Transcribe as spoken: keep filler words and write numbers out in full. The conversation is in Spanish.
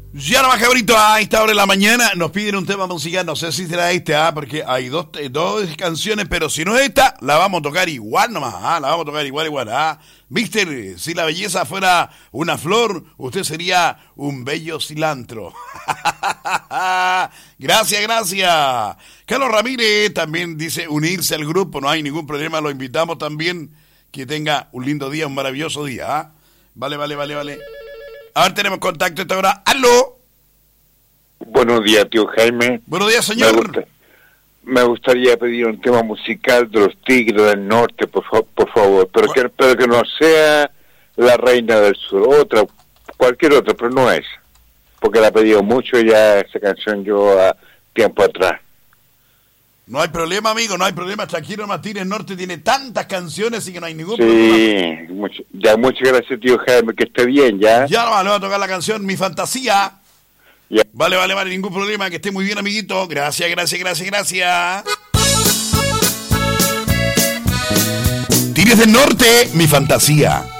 Ya nomás, cabrito, a esta hora de la mañana nos piden un tema musical, no sé si será este, ah, porque hay dos, dos canciones, pero si no es esta, la vamos a tocar igual nomás, ah, la vamos a tocar igual, igual, ah. Mister, si la belleza fuera una flor, usted sería un bello cilantro. Gracias, gracias. Carlos Ramírez también dice unirse al grupo, no hay ningún problema, lo invitamos también, que tenga un lindo día, un maravilloso día, ah. Vale, vale, vale, vale. Ahora tenemos contacto a esta hora. ¡Aló! Buenos días, tío Jaime. Buenos días, señor. Me, gusta, me gustaría pedir un tema musical de los Tigres del Norte, por, fa por favor, pero que, pero que no sea La Reina del Sur, otra, cualquier otra, pero no es, porque la he pedido mucho ya esa canción yo a tiempo atrás. No hay problema, amigo, no hay problema. Shakira Martínez Norte tiene tantas canciones y que no hay ningún sí, problema. Sí, mucho, ya muchas gracias, tío Jaime, que esté bien, ya. Ya nomás le voy a tocar la canción Mi Fantasía. Ya. Vale, vale, vale, ningún problema, que esté muy bien, amiguito. Gracias, gracias, gracias, gracias. Tigres del Norte, Mi Fantasía.